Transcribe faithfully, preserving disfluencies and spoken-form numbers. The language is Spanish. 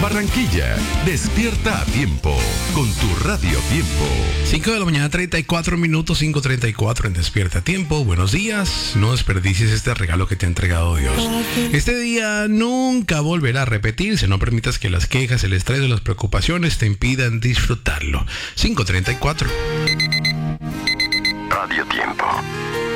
Barranquilla, despierta a tiempo con tu Radio Tiempo. cinco de la mañana, treinta y cuatro minutos, cinco treinta y cuatro en Despierta a Tiempo. Buenos días, no desperdicies este regalo que te ha entregado Dios. Este día nunca volverá a repetirse, no permitas que las quejas, el estrés o las preocupaciones te impidan disfrutarlo. cinco treinta y cuatro. Radio Tiempo.